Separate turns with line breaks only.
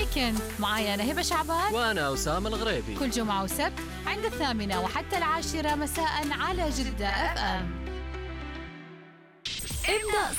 ويكند معايا أنا هبة شعبان
وأنا أسامة الغريبي،
كل جمعة وسبت عند 8 وحتى 10 مساء على جدة FM. ابدأ